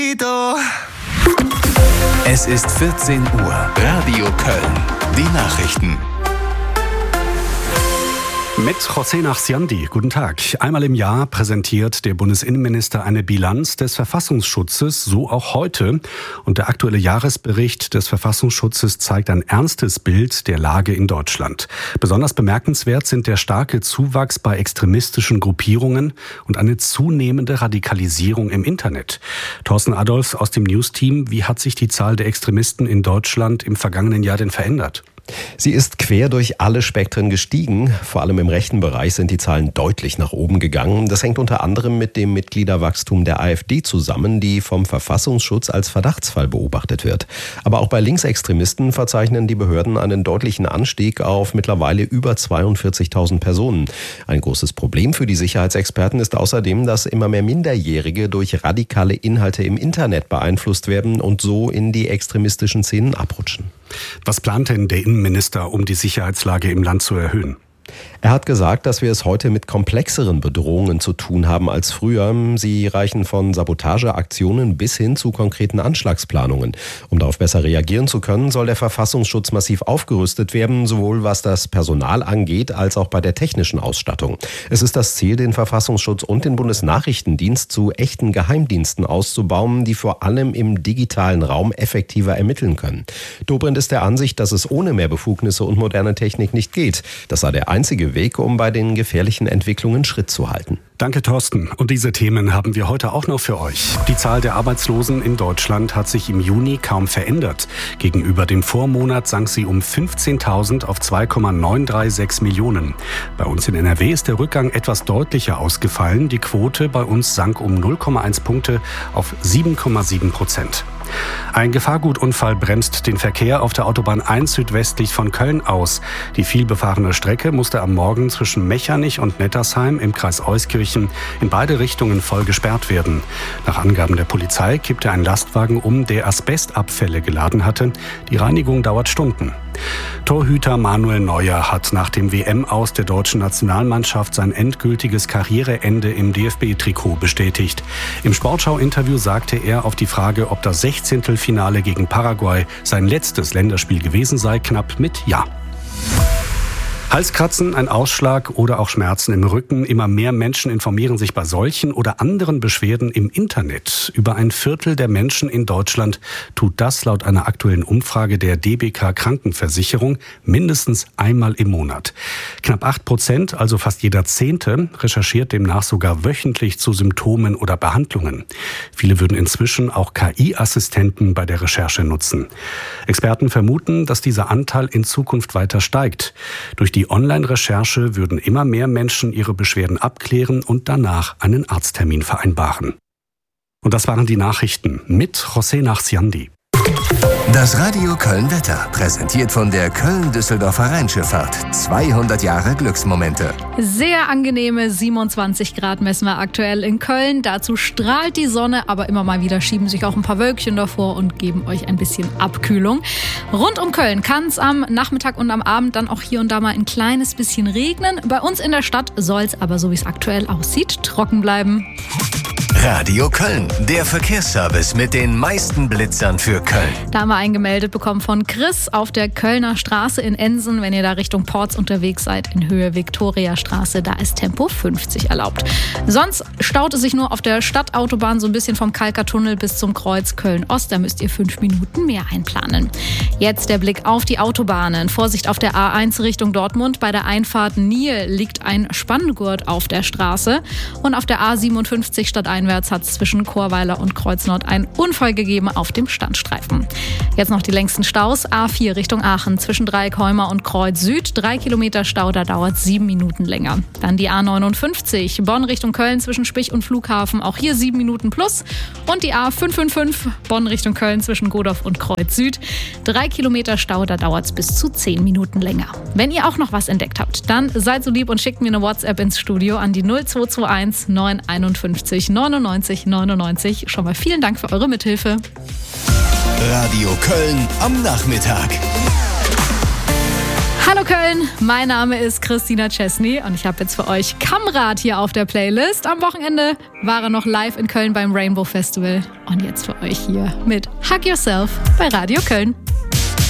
Es ist 14 Uhr. Radio Köln. Die Nachrichten. Mit José Nachsiandi. Guten Tag. Einmal im Jahr präsentiert der Bundesinnenminister eine Bilanz des Verfassungsschutzes, so auch heute. Und der aktuelle Jahresbericht des Verfassungsschutzes zeigt ein ernstes Bild der Lage in Deutschland. Besonders bemerkenswert sind der starke Zuwachs bei extremistischen Gruppierungen und eine zunehmende Radikalisierung im Internet. Thorsten Adolfs aus dem News-Team. Wie hat sich die Zahl der Extremisten in Deutschland im vergangenen Jahr denn verändert? Sie ist quer durch alle Spektren gestiegen. Vor allem im rechten Bereich sind die Zahlen deutlich nach oben gegangen. Das hängt unter anderem mit dem Mitgliederwachstum der AfD zusammen, die vom Verfassungsschutz als Verdachtsfall beobachtet wird. Aber auch bei Linksextremisten verzeichnen die Behörden einen deutlichen Anstieg auf mittlerweile über 42.000 Personen. Ein großes Problem für die Sicherheitsexperten ist außerdem, dass immer mehr Minderjährige durch radikale Inhalte im Internet beeinflusst werden und so in die extremistischen Szenen abrutschen. Was plant denn der Innenminister, um die Sicherheitslage im Land zu erhöhen? Er hat gesagt, dass wir es heute mit komplexeren Bedrohungen zu tun haben als früher. Sie reichen von Sabotageaktionen bis hin zu konkreten Anschlagsplanungen. Um darauf besser reagieren zu können, soll der Verfassungsschutz massiv aufgerüstet werden, sowohl was das Personal angeht, als auch bei der technischen Ausstattung. Es ist das Ziel, den Verfassungsschutz und den Bundesnachrichtendienst zu echten Geheimdiensten auszubauen, die vor allem im digitalen Raum effektiver ermitteln können. Dobrindt ist der Ansicht, dass es ohne mehr Befugnisse und moderne Technik nicht geht. Das sei der einzige Weg, um bei den gefährlichen Entwicklungen Schritt zu halten. Danke, Thorsten. Und diese Themen haben wir heute auch noch für euch. Die Zahl der Arbeitslosen in Deutschland hat sich im Juni kaum verändert. Gegenüber dem Vormonat sank sie um 15.000 auf 2,936 Millionen. Bei uns in NRW ist der Rückgang etwas deutlicher ausgefallen. Die Quote bei uns sank um 0,1 Punkte auf 7,7%. Ein Gefahrgutunfall bremst den Verkehr auf der Autobahn 1 südwestlich von Köln aus. Die vielbefahrene Strecke musste am Morgen zwischen Mechernich und Nettersheim im Kreis Euskirchen in beide Richtungen voll gesperrt werden. Nach Angaben der Polizei kippte ein Lastwagen um, der Asbestabfälle geladen hatte. Die Reinigung dauert Stunden. Torhüter Manuel Neuer hat nach dem WM-Aus der deutschen Nationalmannschaft sein endgültiges Karriereende im DFB-Trikot bestätigt. Im Sportschau-Interview sagte er auf die Frage, ob das 16. gegen Paraguay sein letztes Länderspiel gewesen sei, knapp mit Ja. Halskratzen, ein Ausschlag oder auch Schmerzen im Rücken. Immer mehr Menschen informieren sich bei solchen oder anderen Beschwerden im Internet. Über ein Viertel der Menschen in Deutschland tut das laut einer aktuellen Umfrage der DBK Krankenversicherung mindestens einmal im Monat. Knapp 8%, also fast jeder Zehnte, recherchiert demnach sogar wöchentlich zu Symptomen oder Behandlungen. Viele würden inzwischen auch KI-Assistenten bei der Recherche nutzen. Experten vermuten, dass dieser Anteil in Zukunft weiter steigt. Durch die Online-Recherche würden immer mehr Menschen ihre Beschwerden abklären und danach einen Arzttermin vereinbaren. Und das waren die Nachrichten mit José Nachsiandi. Das Radio Köln-Wetter, präsentiert von der Köln-Düsseldorfer Rheinschifffahrt. 200 Jahre Glücksmomente. Sehr angenehme 27 Grad messen wir aktuell in Köln. Dazu strahlt die Sonne, aber immer mal wieder schieben sich auch ein paar Wölkchen davor und geben euch ein bisschen Abkühlung. Rund um Köln kann es am Nachmittag und am Abend dann auch hier und da mal ein kleines bisschen regnen. Bei uns in der Stadt soll es aber, so wie es aktuell aussieht, trocken bleiben. Radio Köln, der Verkehrsservice mit den meisten Blitzern für Köln. Da haben wir eingemeldet bekommen von Chris auf der Kölner Straße in Ensen. Wenn ihr da Richtung Porz unterwegs seid, in Höhe Viktoriastraße, da ist Tempo 50 erlaubt. Sonst staut es sich nur auf der Stadtautobahn so ein bisschen vom Kalkertunnel bis zum Kreuz Köln-Ost. Da müsst ihr 5 Minuten mehr einplanen. Jetzt der Blick auf die Autobahnen. Vorsicht auf der A1 Richtung Dortmund. Bei der Einfahrt Nil liegt ein Spanngurt auf der Straße. Und auf der A57 stadteinwärts hat es zwischen Chorweiler und Kreuz Nord einen Unfall gegeben auf dem Standstreifen. Jetzt noch die längsten Staus. A4 Richtung Aachen zwischen Dreieckholmer und Kreuz Süd. 3 Kilometer Stau, da dauert 7 Minuten länger. Dann die A59 Bonn Richtung Köln zwischen Spich und Flughafen. Auch hier 7 Minuten plus. Und die A555 Bonn Richtung Köln zwischen Godorf und Kreuz Süd. 3 Kilometer Stau, da dauert es bis zu 10 Minuten länger. Wenn ihr auch noch was entdeckt habt, dann seid so lieb und schickt mir eine WhatsApp ins Studio an die 0221 951 99 99. Schon mal vielen Dank für eure Mithilfe. Radio Köln am Nachmittag. Hallo Köln, mein Name ist Christina Chesney und ich habe jetzt für euch Kamrat hier auf der Playlist. Am Wochenende war er noch live in Köln beim Rainbow Festival und jetzt für euch hier mit Hug Yourself bei Radio Köln.